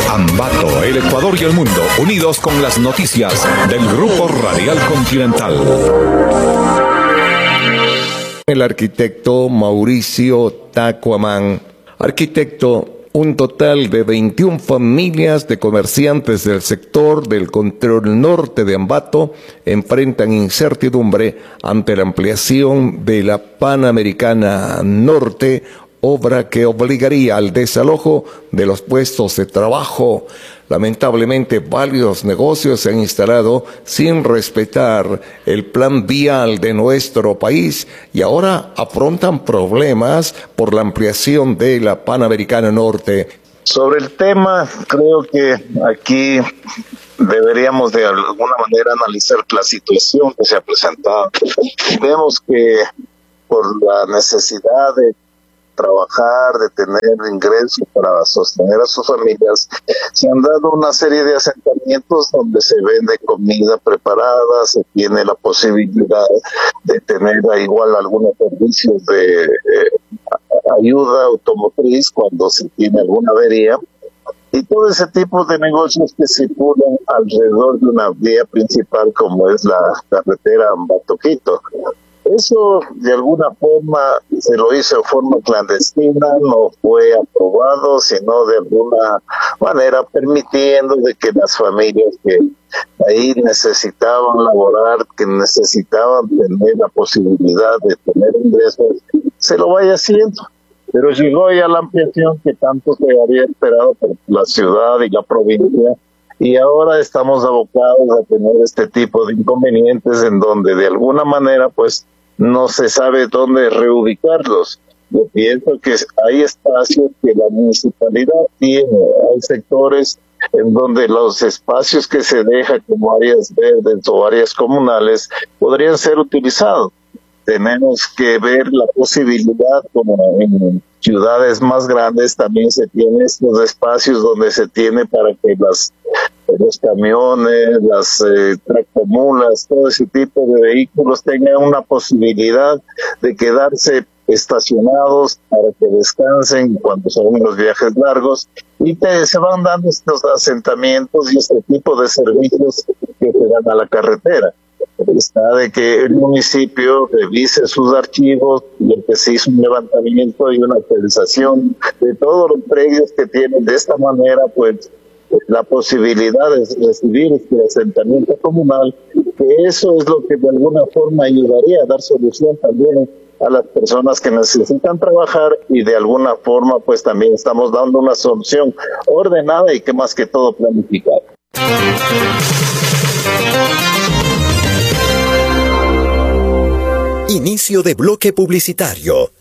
Ambato, el Ecuador y el mundo, unidos con las noticias del Grupo Radial Continental. El arquitecto Mauricio Tacuamán. Arquitecto, un total de 21 familias de comerciantes del sector del control norte de Ambato enfrentan incertidumbre ante la ampliación de la Panamericana Norte, obra que obligaría al desalojo de los puestos de trabajo. Lamentablemente, varios negocios se han instalado sin respetar el plan vial de nuestro país y ahora afrontan problemas por la ampliación de la Panamericana Norte. Sobre el tema, creo que aquí deberíamos de alguna manera analizar la situación que se ha presentado. Vemos que por la necesidad de trabajar, de tener ingresos para sostener a sus familias, se han dado una serie de asentamientos donde se vende comida preparada, se tiene la posibilidad de tener igual algunos servicios de ayuda automotriz cuando se tiene alguna avería, y todo ese tipo de negocios que circulan alrededor de una vía principal como es la carretera Ambato-Quito. Eso de alguna forma se lo hizo en forma clandestina, no fue aprobado, sino de alguna manera permitiendo de que las familias que ahí necesitaban laborar, que necesitaban tener la posibilidad de tener ingresos, se lo vaya haciendo. Pero llegó ya la ampliación que tanto se había esperado por la ciudad y la provincia, y ahora estamos abocados a tener este tipo de inconvenientes en donde de alguna manera pues no se sabe dónde reubicarlos. Yo pienso que hay espacios que la municipalidad tiene, hay sectores en donde los espacios que se dejan como áreas verdes o áreas comunales podrían ser utilizados. Tenemos que ver la posibilidad, como en ciudades más grandes también se tienen estos espacios donde se tiene para que los camiones, las tractomulas, todo ese tipo de vehículos tengan una posibilidad de quedarse estacionados para que descansen cuando son unos viajes largos, y se van dando estos asentamientos y este tipo de servicios que se dan a la carretera. Está de que el municipio revise sus archivos y el que se hizo un levantamiento y una actualización de todos los predios que tienen. De esta manera, pues, la posibilidad de recibir este asentamiento comunal, que eso es lo que de alguna forma ayudaría a dar solución también a las personas que necesitan trabajar, y de alguna forma pues también estamos dando una solución ordenada y que más que todo planificada. Inicio de bloque publicitario.